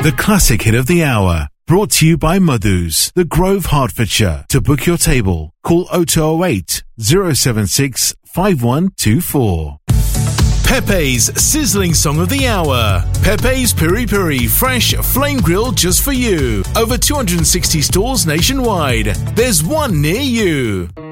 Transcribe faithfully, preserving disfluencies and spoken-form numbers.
The classic hit of the hour. Brought to you by Madhu's, The Grove, Hertfordshire. To book your table, call oh two oh eight, oh seven six, five one two four. Pepe's sizzling song of the hour. Pepe's Piri Piri fresh flame grilled just for you. Over two hundred sixty stores nationwide. There's one near you.